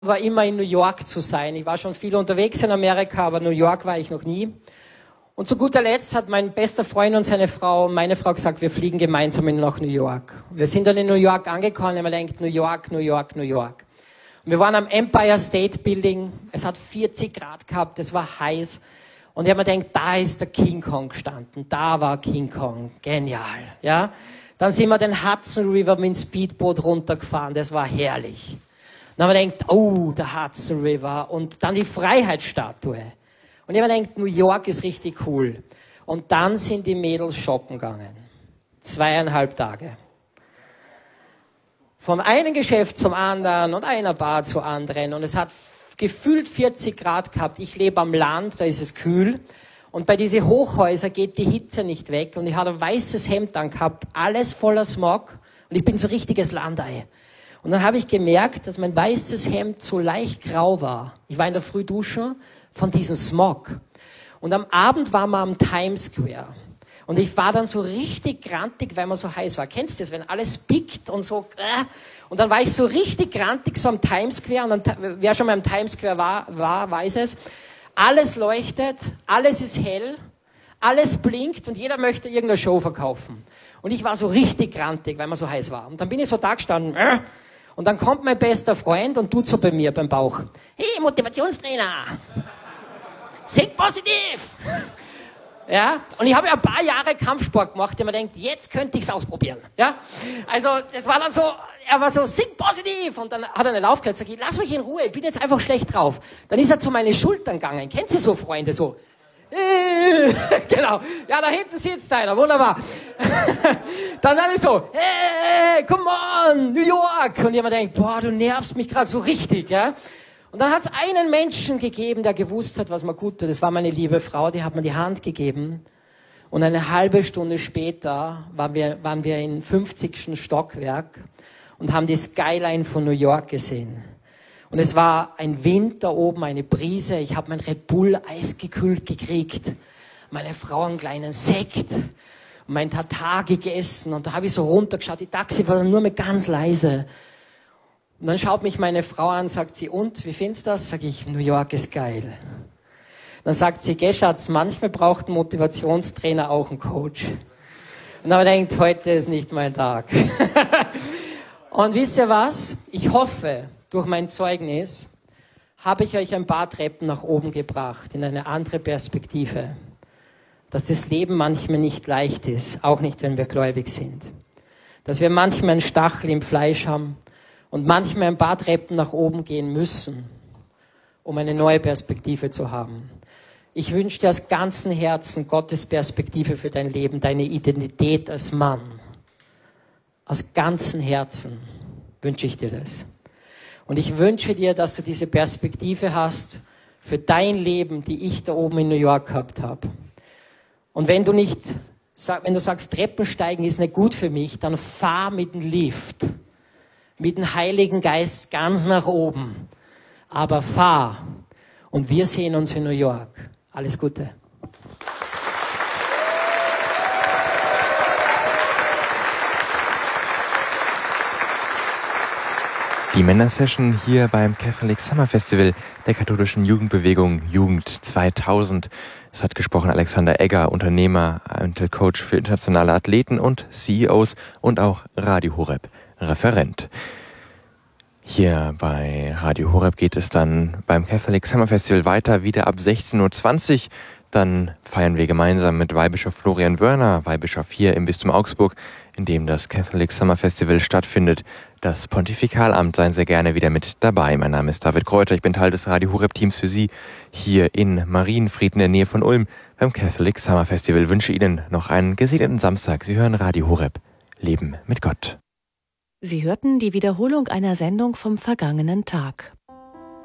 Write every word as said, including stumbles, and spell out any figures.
war immer in New York zu sein. Ich war schon viel unterwegs in Amerika, aber New York war ich noch nie. Und zu guter Letzt hat mein bester Freund und seine Frau, meine Frau gesagt, wir fliegen gemeinsam nach New York. Wir sind dann in New York angekommen und man denkt, New York, New York, New York. Und wir waren am Empire State Building. Es hat vierzig Grad gehabt, es war heiß. Und ich habe mir gedacht, da ist der King Kong gestanden. Da war King Kong. Genial, ja. Dann sind wir den Hudson River mit dem Speedboot runtergefahren. Das war herrlich. Dann haben wir gedacht, oh, der Hudson River. Und dann die Freiheitsstatue. Und ich habe mir gedacht, New York ist richtig cool. Und dann sind die Mädels shoppen gegangen. Zweieinhalb Tage. Vom einen Geschäft zum anderen und einer Bar zur anderen. Und es hat gefühlt vierzig Grad gehabt. Ich lebe am Land, da ist es kühl. Und bei diesen Hochhäusern geht die Hitze nicht weg. Und ich hatte ein weißes Hemd angehabt, alles voller Smog. Und ich bin so richtiges Landei. Und dann habe ich gemerkt, dass mein weißes Hemd so leicht grau war. Ich war in der Früh duschen von diesem Smog. Und am Abend waren wir am Times Square. Und ich war dann so richtig grantig, weil man so heiß war. Kennst du das, wenn alles pickt und so... Äh, und dann war ich so richtig grantig so am Times Square. Und dann, wer schon mal am Times Square war, war, weiß es. Alles leuchtet, alles ist hell, alles blinkt und jeder möchte irgendeine Show verkaufen. Und ich war so richtig grantig, weil man so heiß war. Und dann bin ich so da gestanden... Äh, Und dann kommt mein bester Freund und tut so bei mir beim Bauch. Hey, Motivationstrainer! Think positiv! Ja, und ich habe ja ein paar Jahre Kampfsport gemacht, und man denkt, jetzt könnte ich es ausprobieren. Ja, also das war dann so, er war so, think positiv! Und dann hat er eine Laufgehört, sag ich, lass mich in Ruhe, ich bin jetzt einfach schlecht drauf. Dann ist er zu meinen Schultern gegangen. Kennt ihr so Freunde, so? Genau. Ja, da hinten sitzt einer. Wunderbar. Dann alle so, hey, come on, New York. Und jemand denkt, boah, du nervst mich gerade so richtig, ja. Und dann hat es einen Menschen gegeben, der gewusst hat, was man gut tut. Das war meine liebe Frau, die hat mir die Hand gegeben. Und eine halbe Stunde später waren wir, waren wir im fünfzigsten Stockwerk und haben die Skyline von New York gesehen. Und es war ein Wind da oben, eine Brise. Ich habe mein Red Bull eisgekühlt gekriegt. Meine Frau einen kleinen Sekt. Und mein Tatar gegessen. Und da habe ich so runtergeschaut. Die Taxi war dann nur mit ganz leise. Und dann schaut mich meine Frau an, sagt sie, und, wie findest du das? Sag ich, New York ist geil. Dann sagt sie, geh Schatz, manchmal braucht ein Motivationstrainer auch einen Coach. Und dann habe ich gedacht, heute ist nicht mein Tag. Und wisst ihr was? Ich hoffe, durch mein Zeugnis habe ich euch ein paar Treppen nach oben gebracht, in eine andere Perspektive. Dass das Leben manchmal nicht leicht ist, auch nicht, wenn wir gläubig sind. Dass wir manchmal einen Stachel im Fleisch haben und manchmal ein paar Treppen nach oben gehen müssen, um eine neue Perspektive zu haben. Ich wünsche dir aus ganzem Herzen Gottes Perspektive für dein Leben, deine Identität als Mann. Aus ganzem Herzen wünsche ich dir das. Und ich wünsche dir, dass du diese Perspektive hast für dein Leben, die ich da oben in New York gehabt habe. Und wenn du nicht, wenn du sagst, Treppensteigen ist nicht gut für mich, dann fahr mit dem Lift, mit dem Heiligen Geist ganz nach oben. Aber fahr. Und wir sehen uns in New York. Alles Gute. Die Männersession hier beim Catholic Summer Festival der katholischen Jugendbewegung Jugend zweitausend. Es hat gesprochen Alexander Egger, Unternehmer, Mental Coach für internationale Athleten und C E Os und auch Radio Horeb Referent. Hier bei Radio Horeb geht es dann beim Catholic Summer Festival weiter, wieder ab sechzehn Uhr zwanzig. Dann feiern wir gemeinsam mit Weihbischof Florian Wörner, Weihbischof hier im Bistum Augsburg, in dem das Catholic Summer Festival stattfindet. Das Pontifikalamt, seien Sie gerne wieder mit dabei. Mein Name ist David Kräuter, ich bin Teil des Radio Horeb Teams für Sie hier in Marienfried in der Nähe von Ulm beim Catholic Summer Festival. Ich wünsche Ihnen noch einen gesegneten Samstag. Sie hören Radio Horeb, Leben mit Gott. Sie hörten die Wiederholung einer Sendung vom vergangenen Tag.